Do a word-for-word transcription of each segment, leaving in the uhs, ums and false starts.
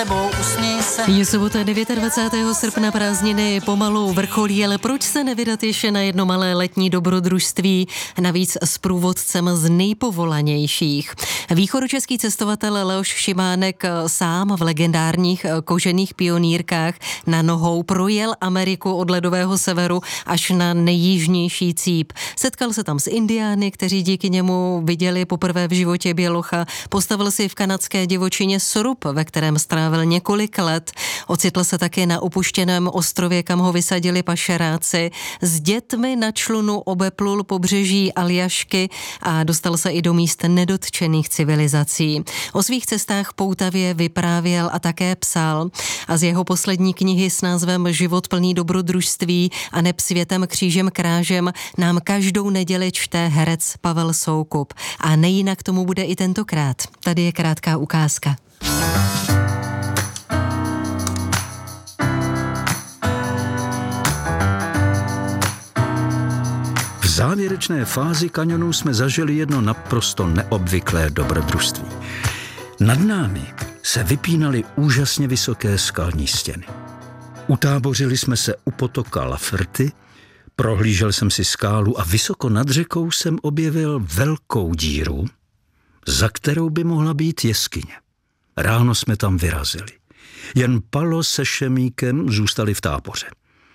tebou, usměj se. Je sobota dvacátého devátého srpna, prázdniny pomalu vrcholí, ale proč se nevydat ještě na jedno malé letní dobrodružství, navíc s průvodcem z nejpovolanějších. Východočeský cestovatel Leoš Šimánek sám v legendárních kožených pionýrkách na nohou projel Ameriku od ledového severu až na nejjižnější cíp. Setkal se tam s indiány, kteří díky němu viděli poprvé v životě bělocha, postavil si v kanadské divočině srub, ve kterém strávil několik let. Ocitl se taky na opuštěném ostrově, kam ho vysadili pašeráci. S dětmi na člunu obeplul pobřeží Aljašky a dostal se i do míst nedotčených civilizací. O svých cestách poutavě vyprávěl a také psal. A z jeho poslední knihy s názvem Život plný dobrodružství a neb světem křížem krážem nám každou neděli čte herec Pavel Soukup. A nejinak tomu bude i tentokrát. Tady je krátká ukázka. V závěrečné fázi kaňonu jsme zažili jedno naprosto neobvyklé dobrodružství. Nad námi se vypínaly úžasně vysoké skalní stěny. Utábořili jsme se u potoka Laferty, prohlížel jsem si skálu a vysoko nad řekou jsem objevil velkou díru, za kterou by mohla být jeskyně. Ráno jsme tam vyrazili. Jen Palo se Šemíkem zůstali v táboře.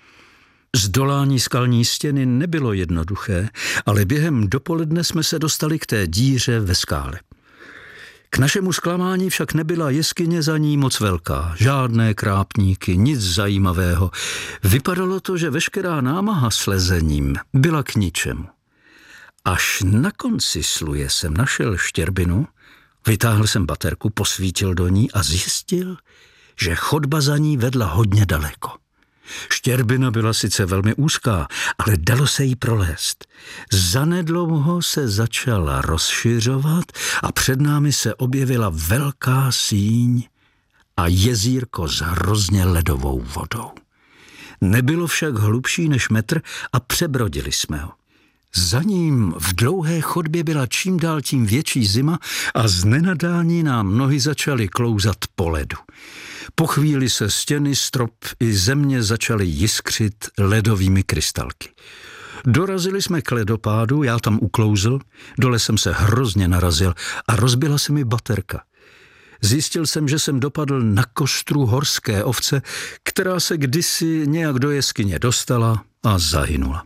Zdolání skalní stěny nebylo jednoduché, ale během dopoledne jsme se dostali k té díře ve skále. K našemu zklamání však nebyla jeskyně za ní moc velká, žádné krápníky, nic zajímavého. Vypadalo to, že veškerá námaha s lezením byla k ničemu. Až na konci sluje jsem našel štěrbinu, vytáhl jsem baterku, posvítil do ní a zjistil, že chodba za ní vedla hodně daleko. Štěrbina byla sice velmi úzká, ale dalo se jí prolézt. Zanedlouho se začala rozšiřovat a před námi se objevila velká síň a jezírko s hrozně ledovou vodou. Nebylo však hlubší než metr a přebrodili jsme ho. Za ním v dlouhé chodbě byla čím dál tím větší zima a z nenadání nám nohy začaly klouzat po ledu. Po chvíli se stěny, strop i země začaly jiskřit ledovými krystalky. Dorazili jsme k ledopádu, já tam uklouzl, dole jsem se hrozně narazil a rozbila se mi baterka. Zjistil jsem, že jsem dopadl na kostru horské ovce, která se kdysi nějak do jeskyně dostala a zahynula.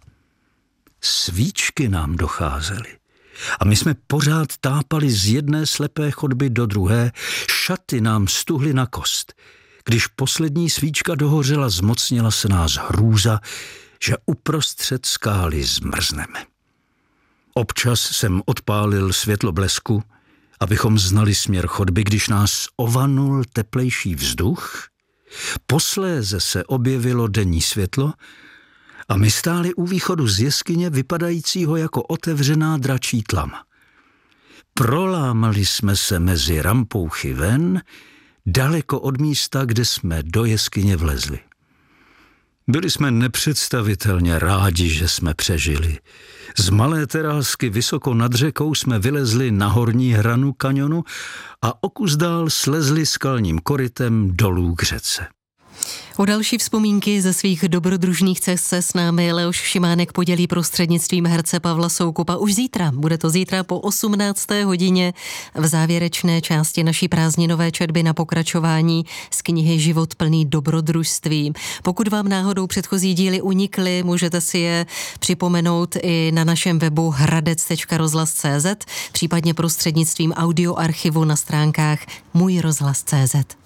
Svíčky nám docházely a my jsme pořád tápali z jedné slepé chodby do druhé, šaty nám stuhly na kost. Když poslední svíčka dohořela, zmocnila se nás hrůza, že uprostřed skály zmrzneme. Občas jsem odpálil světlo blesku, abychom znali směr chodby, když nás ovanul teplejší vzduch. Posléze se objevilo denní světlo a my stáli u východu z jeskyně, vypadajícího jako otevřená dračí tlama. Prolámali jsme se mezi rampouchy ven, daleko od místa, kde jsme do jeskyně vlezli. Byli jsme nepředstavitelně rádi, že jsme přežili. Z malé terásky vysoko nad řekou jsme vylezli na horní hranu kaňonu a o kus dál slezli skalním korytem dolů k řece. O další vzpomínky ze svých dobrodružných cest se s námi Leoš Šimánek podělí prostřednictvím herce Pavla Soukupa už zítra. Bude to zítra po osmnácté hodině v závěrečné části naší prázdninové četby na pokračování z knihy Život plný dobrodružství. Pokud vám náhodou předchozí díly unikly, můžete si je připomenout i na našem webu hradec tečka rozhlas tečka cé zet, případně prostřednictvím audioarchivu na stránkách můj rozhlas tečka cé zet.